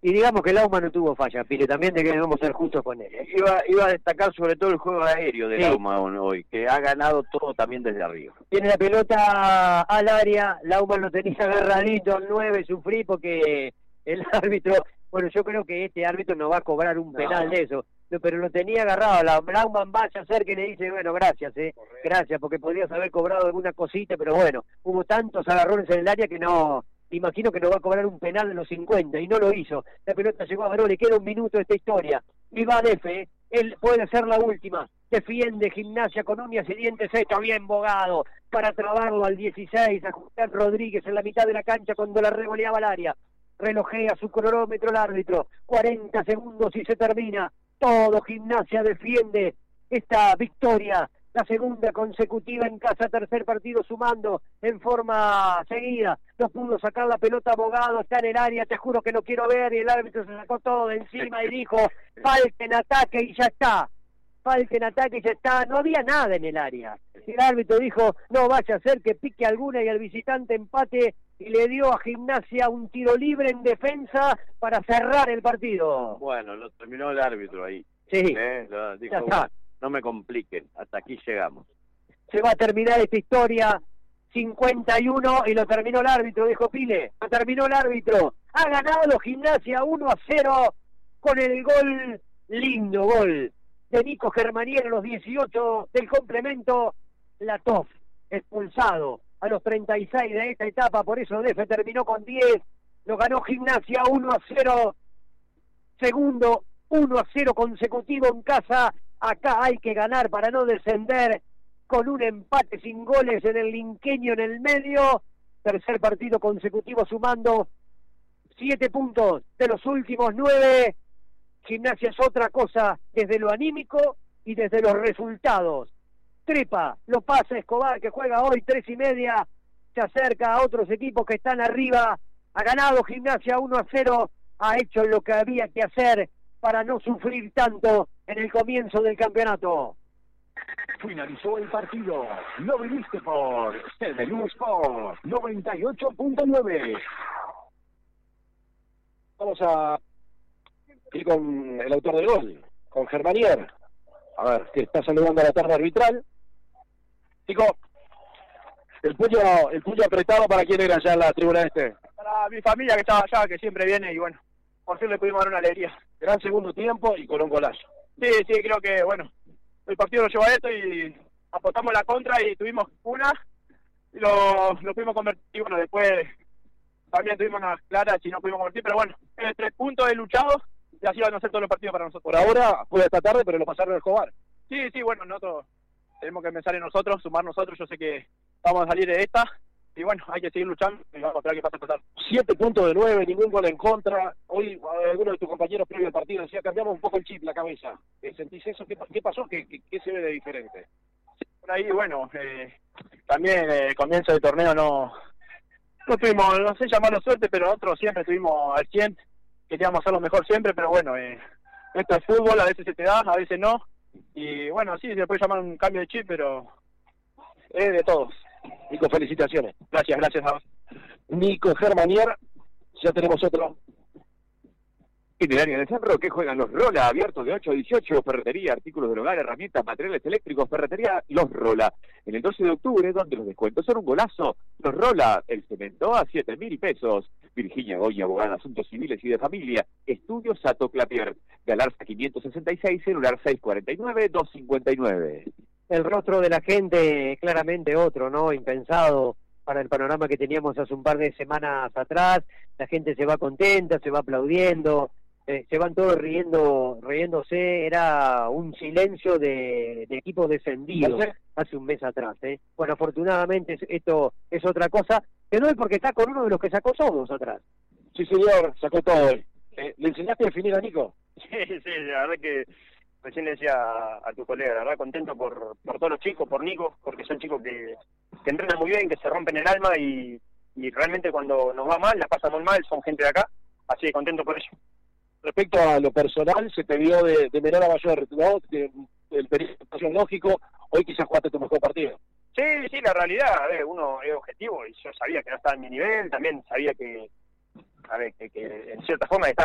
Y digamos que Lauma no tuvo falla, Pile, también debemos ser justos con él. Iba a destacar sobre todo el juego aéreo de Lauma hoy, que ha ganado todo también desde arriba. Tiene la pelota al área, Lauma lo tenía agarradito al 9, sufrí porque el árbitro, bueno, yo creo que este árbitro no va a cobrar un penal de eso, pero lo tenía agarrado, Lauma vaya a hacer que le dice, bueno, gracias, gracias, porque podrías haber cobrado alguna cosita, pero bueno, hubo tantos agarrones en el área que no... Imagino que no va a cobrar un penal de los 50 y no lo hizo. La pelota llegó a Baró, le queda un minuto de esta historia. Y va Defe, él puede ser la última. Defiende Gimnasia con uñas y dientes, está bien bogado para trabarlo al 16 a Julián Rodríguez en la mitad de la cancha cuando la revoleaba al área. Relojea su cronómetro el árbitro. 40 segundos y se termina. Todo Gimnasia defiende esta victoria. La segunda consecutiva en casa, tercer partido sumando en forma seguida. No pudo sacar la pelota abogado, está en el área, te juro que no quiero ver, y el árbitro se sacó todo de encima y dijo, falta en ataque y ya está. Falta en ataque y ya está. No había nada en el área. El árbitro dijo, no vaya a ser que pique alguna y el visitante empate, y le dio a Gimnasia un tiro libre en defensa para cerrar el partido. Bueno, lo terminó el árbitro ahí. Sí, dijo, ya está. No me compliquen, hasta aquí llegamos. Se va a terminar esta historia, 51, y lo terminó el árbitro, dijo Pile, lo terminó el árbitro. Ha ganado Gimnasia 1-0 con el gol, lindo gol, de Nico Germanier a los 18 del complemento. Latov, expulsado a los 36 de esta etapa, por eso Defe terminó con 10, lo ganó Gimnasia 1-0, segundo 1-0 consecutivo en casa. Acá hay que ganar para no descender, con un empate sin goles en el Linqueño en el medio. Tercer partido consecutivo sumando 7 puntos de los últimos 9. Gimnasia es otra cosa desde lo anímico y desde los resultados. Trepa, lo pasa Escobar, que juega hoy 3:30, se acerca a otros equipos que están arriba. Ha ganado Gimnasia 1-0, ha hecho lo que había que hacer para no sufrir tanto en el comienzo del campeonato. Finalizó el partido. Lo viviste por CDU Sport 98.9. Vamos a ir con el autor del gol, con Germanier. A ver, que está saludando a la tarde arbitral. Chico, el puño apretado, ¿para quién era ya en la tribuna este? Para mi familia que estaba allá, que siempre viene, y bueno, por fin le pudimos dar una alegría. Gran segundo tiempo y con un golazo. Sí, creo que, bueno, el partido lo llevó a esto y apostamos la contra y tuvimos una y lo pudimos convertir. Y bueno, después también tuvimos unas claras y no pudimos convertir, pero bueno, 3 puntos he luchado y así van a ser todos los partidos para nosotros. Por ahora fue esta tarde, pero lo pasaron a Escobar. Sí, bueno, nosotros tenemos que pensar en nosotros, sumar nosotros. Yo sé que vamos a salir de esta y bueno, hay que seguir luchando y vamos a esperar qué pasa a pasar. 7 puntos de 9, ningún gol en contra. Hoy alguno de tus compañeros previo al partido decía, cambiamos un poco el chip, la cabeza. ¿Sentís eso? ¿Qué pasó? ¿Qué se ve de diferente? Sí, por ahí, bueno, también el comienzo del torneo no tuvimos, no sé llamarlo suerte, pero nosotros siempre estuvimos al 100, queríamos hacer lo mejor siempre, pero bueno, esto es fútbol, a veces se te da, a veces no, y bueno, sí, se puede llamar un cambio de chip, pero es de todos. Nico, felicitaciones. Gracias a vos. Nico Germanier, ya tenemos otro. En el área de Cerro, que juegan los Rola, abiertos de 8 a 18, ferretería, artículos del hogar, herramientas, materiales eléctricos, ferretería, los Rola. En el 12 de octubre, donde los descuentos son un golazo, los Rola, el cemento a 7.000 pesos. Virginia Goya, abogada, asuntos civiles y de familia. Estudio Sato Clapier. Galarza 566, celular 649-259. El rostro de la gente, claramente otro, ¿no? Impensado para el panorama que teníamos hace un par de semanas atrás. La gente se va contenta, se va aplaudiendo, se van todos riéndose. Era un silencio de equipos descendidos hace un mes atrás, ¿eh? Bueno, afortunadamente esto es otra cosa, que no es porque está con uno de los que sacó todos atrás. Sí, señor, sacó todo. ¿Le enseñaste a definir a Nico? Sí, la verdad que recién le decía a tu colega, la verdad contento por todos los chicos, por Nico, porque son chicos que entrenan muy bien, que se rompen el alma y realmente cuando nos va mal, la pasamos mal, son gente de acá, así que contento por ello. Respecto a lo personal, se te vio de menor a mayor, ¿no? El periodo lógico, hoy quizás jugaste tu mejor partido. Sí, la realidad, uno es objetivo y yo sabía que no estaba en mi nivel, también sabía que en cierta forma estaba